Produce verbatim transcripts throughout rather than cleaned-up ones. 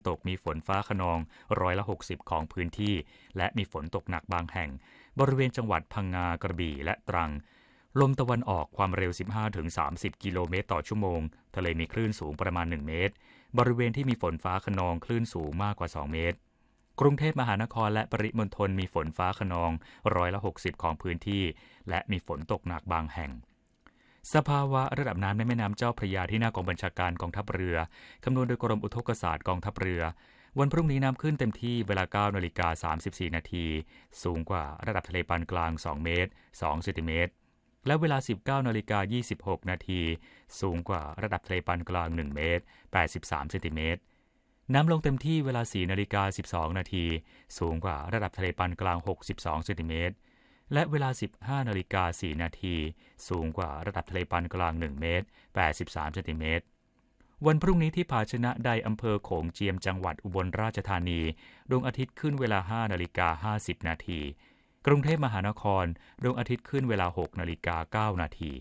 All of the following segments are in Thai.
ตกมีฝนฟ้าคะนองร้อยละหกสิบของพื้นที่และมีฝนตกหนักบางแห่งบริเวณจังหวัดพังงากระบี่และตรังลมตะวันออกความเร็ว สิบห้าถึงสามสิบ กิโลเมตรต่อชั่วโมงทะเลมีคลื่นสูงประมาณหนึ่งเมตรบริเวณที่มีฝนฟ้าคะนองคลื่นสูงมากกว่าสองเมตรกรุงเทพมหานครและปริมณฑลมีฝนฟ้าคะนองร้อยละหกสิบของพื้นที่และมีฝนตกหนักบางแห่งสภาวะระดับน้ำในแม่น้ำเจ้าพระยาที่หน้ากองบัญชาการกองทัพเรือคำนวณโดยกรมอุทกศาสตร์กองทัพเรือวันพรุ่งนี้น้ำขึ้นเต็มที่เวลา เก้านาฬิกาสามสิบสี่ นาทีสูงกว่าระดับทะเลปานกลางสองเมตรสองเซนติเมตรและเวลา สิบเก้านาฬิกายี่สิบหก นาทีสูงกว่าระดับทะเลปานกลางหนึ่งเมตรแปดสิบสามเซนติเมตรน้ำลงเต็มที่เวลา สี่นาฬิกาสิบสอง นาทีสูงกว่าระดับทะเลปานกลางหกสิบสองเซนติเมตรและเวลา สิบห้านาฬิกาสี่ นาทีสูงกว่าระดับทะเลปานกลางหนึ่งเมตรแปดสิบสามเซนติเมตรวันพรุ่งนี้ที่ผาชนะใดอำเภอโขงเจียมจังหวัดอุบลราชธานีดวงอาทิตย์ขึ้นเวลา ห้านาฬิกาห้าสิบ นาทีกรุงเทพมหานครดวงอาทิตย์ขึ้นเวลา หกนาฬิกาเก้า นาที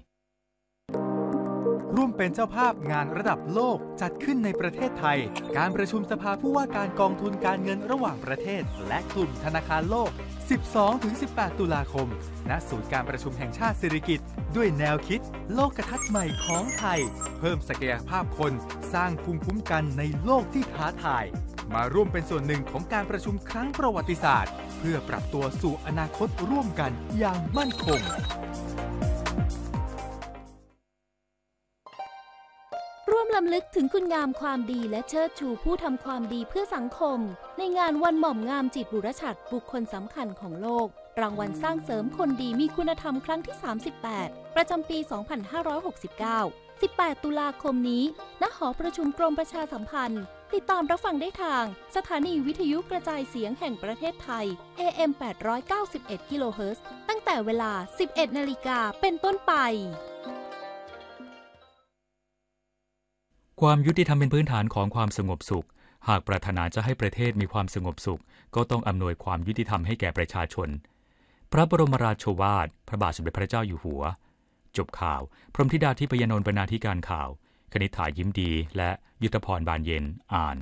ร่วมเป็นเจ้าภาพงานระดับโลกจัดขึ้นในประเทศไทยการประชุมสภาผู้ว่าการกองทุนการเงินระหว่างประเทศและกลุ่มธนาคารโลก สิบสองถึงสิบแปด ตุลาคมณศูนย์การประชุมแห่งชาติสิริกิติ์ด้วยแนวคิดโลกทัศน์ใหม่ของไทยเพิ่มศักยภาพคนสร้างภูมิคุ้มกันในโลกที่ท้าทายมาร่วมเป็นส่วนหนึ่งของการประชุมครั้งประวัติศาสตร์เพื่อปรับตัวสู่อนาคตร่วมกันอย่างมั่นคงร่วมรำลึกถึงคุณงามความดีและเชิดชูผู้ทำความดีเพื่อสังคมในงานวันหม่อมงามจิตบุรชัดบุคคลสำคัญของโลกรางวัลสร้างเสริมคนดีมีคุณธรรมครั้งที่สามสิบแปดประจำปีสองพันห้าร้อยหกสิบเก้า สิบแปดตุลาคมนี้ณหอประชุมกรมประชาสัมพันธ์ติดตามรับฟังได้ทางสถานีวิทยุกระจายเสียงแห่งประเทศไทย เอ เอ็ม แปดร้อยเก้าสิบเอ็ด กิโลเฮิรตซ์ตั้งแต่เวลา สิบเอ็ดนาฬิกาเป็นต้นไปความยุติธรรมเป็นพื้นฐานของความสงบสุขหากปรารถนาจะให้ประเทศมีความสงบสุขก็ต้องอำนวยความยุติธรรมให้แก่ประชาชนพระบรมราโชวาทพระบาทสมเด็จพระเจ้าอยู่หัวจบข่าวพรหมธิดาทิพยนนท์บรรณาธิการข่าวคณิษฐายิ้มดีและยุทธพรบานเย็นอ่าน